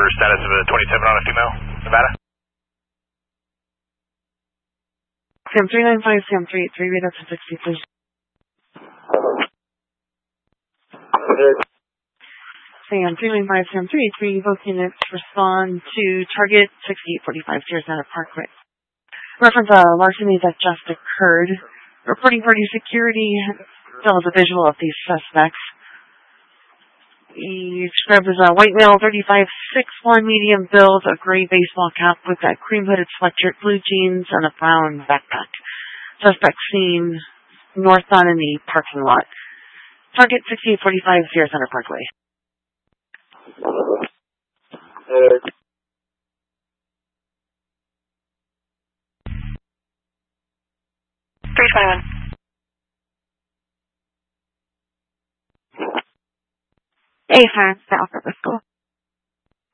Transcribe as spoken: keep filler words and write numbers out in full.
status of a twenty-seven on a female, Nevada. Sam three nine five, Sam three eight three, read up to sixty, please. Sam three nine five, Sam three eight three, both units respond to target sixty-eight forty-five, Sears Center Parkway. Reference a larceny that just occurred. Reporting party security still has a visual of these suspects. He described as a white male, thirty-five six one, medium build, a gray baseball cap with a cream hooded sweatshirt, blue jeans, and a brown backpack. Suspect seen northbound in the parking lot. Target sixty-eight forty-five, Sears Center Parkway. three twenty-one. A five, the Alpha School.